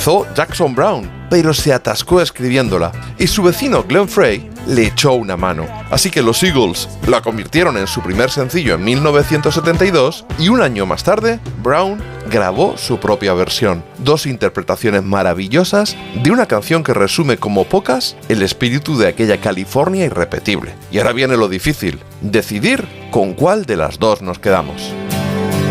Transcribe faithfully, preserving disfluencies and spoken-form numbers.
empezó Jackson Browne, pero se atascó escribiéndola, y su vecino Glenn Frey le echó una mano. Así que los Eagles la convirtieron en su primer sencillo en mil novecientos setenta y dos, y un año más tarde, Browne grabó su propia versión. Dos interpretaciones maravillosas de una canción que resume como pocas el espíritu de aquella California irrepetible. Y ahora viene lo difícil, decidir con cuál de las dos nos quedamos.